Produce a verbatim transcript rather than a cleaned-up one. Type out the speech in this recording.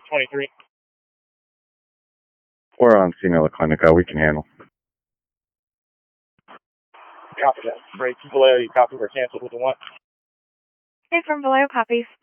twenty-three. We're on scene at La Clinica. We can handle. Copy that. Break Vallejo, you copy. We're canceled with the one. Hey, from Vallejo, copies.